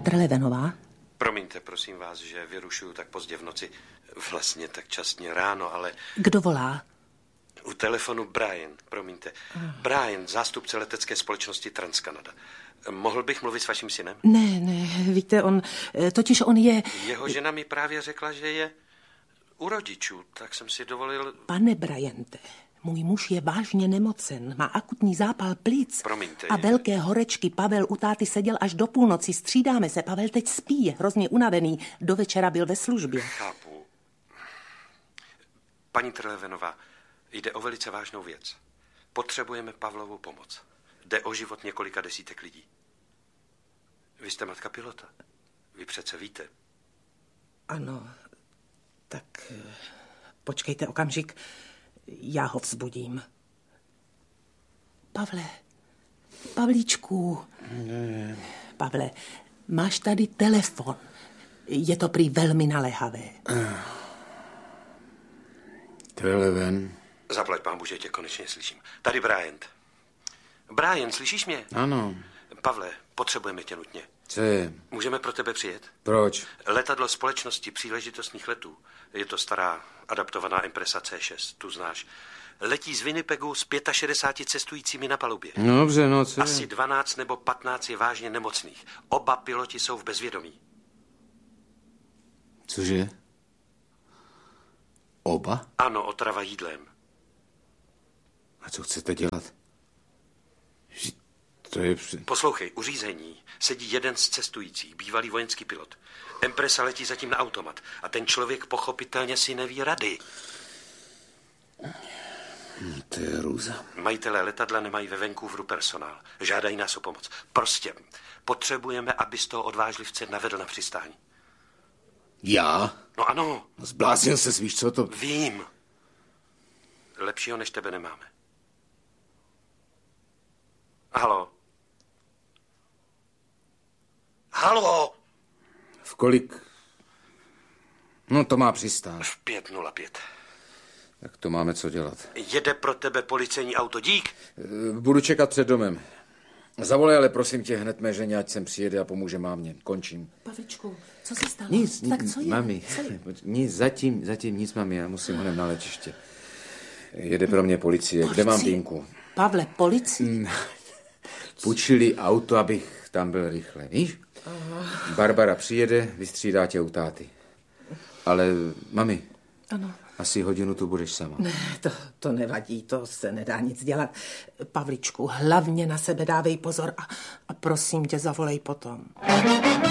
Trelevenová? Promiňte, prosím vás, že vyrušuju tak pozdě v noci. Vlastně tak časně ráno, ale... Kdo volá? U telefonu Brian, promiňte. Brian, zástupce letecké společnosti Transcanada. Mohl bych mluvit s vaším synem? Ne, víte, totiž on je... Jeho žena mi právě řekla, že je u rodičů, tak jsem si dovolil... Pane Bryante, můj muž je vážně nemocen, má akutní zápal plic. Promiňte. A velké horečky. Pavel u táty seděl až do půlnoci, střídáme se. Pavel teď spí, je hrozně unavený. Do večera byl ve službě. Chápu. Paní Trelevenová, jde o velice vážnou věc. Potřebujeme Pavlovu pomoc. Jde o život několika desítek lidí. Vy jste matka pilota. Vy přece víte. Ano, tak počkejte okamžik. Já ho vzbudím. Pavlíčku. Ne. Pavle, máš tady telefon. Je to prý velmi naléhavé. Treleven. Zaplať pán Bože, tě konečně slyším. Tady Brian. Brian, slyšíš mě? Ano. Pavle, potřebujeme tě nutně. Co je? Můžeme pro tebe přijet? Proč? Letadlo společnosti příležitostných letů. Je to stará adaptovaná Empresa C6, tu znáš. Letí z Winnipegu s 65 cestujícími na palubě. No dobře, no co Asi je? 12 nebo 15 je vážně nemocných. Oba piloti jsou v bezvědomí. Cože? Oba? Ano, otrava jídlem. A co chcete dělat? To je... Poslouchej, u řízení sedí jeden z cestujících, bývalý vojenský pilot. Empresa letí zatím na automat a ten člověk pochopitelně si neví rady. To je hrůza. Majitelé letadla nemají ve Vancouveru personál. Žádají nás o pomoc. Prostě potřebujeme, abys toho odvážlivce navedl na přistání. Já? No ano. Zbláznil se, víš co to... Vím. Lepšího než tebe nemáme. Halo? Halo? V kolik? No to má přistát. V 5:05. Tak to máme co dělat. Jede pro tebe policejní auto, dík. Budu čekat před domem. Zavolej, ale prosím tě hned mé ženě, ať sem přijede a pomůže mámě. Končím. Pavličku, co se stalo? Nic, tak co je? mami, nic, zatím nic, mami, já musím hned na letiště. Jede pro mě policie. Kde mám dýmku? Pavle, policii? Půjčili auto, abych tam byl rychle, víš? Barbara přijede, vystřídá tě u táty. Ale, mami, Ano. asi hodinu tu budeš sama. Ne, to nevadí, to se nedá nic dělat. Pavličku, hlavně na sebe dávej pozor a prosím tě, zavolej potom.